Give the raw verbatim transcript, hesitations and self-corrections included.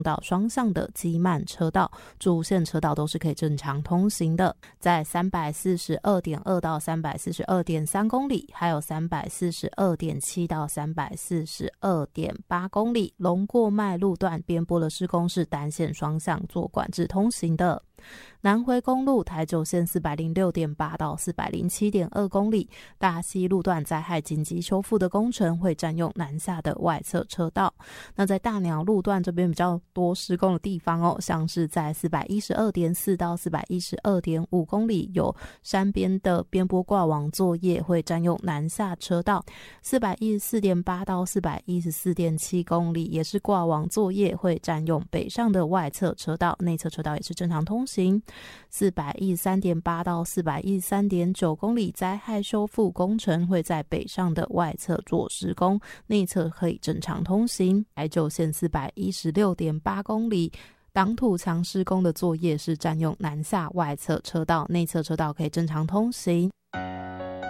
到双向的机慢车道，主线车道都是可以正常通行的。在 三百四十二点二 到 三百四十二点三 公里，还有 三百四十二点七 到 三百四十二点八 公里，龙过脉路段边坡的施工是单线双向做管制通行的。南回公路台九线 四百零六点八 到 四百零七点二 公里，大溪路段灾害紧急修复的工程会占用南下的外侧车道。那在大鸟路段这边比较多施工的地方哦，像是在 四百一十二点四 到 四百一十二点五 公里有山边的边坡挂网作业，会占用南下车道。 四百一十四点八 到 四百一十四点七 公里也是挂网作业，会占用北上的外侧车道，内侧车道也是正常通行。四百一十三点八 到 四百一十三点九 公里灾害修复工程会在北上的外侧做施工，内侧可以正常通行。台九线 四百一十六点八 公里挡土墙施工的作业是占用南下外侧车道，内侧车道可以正常通行。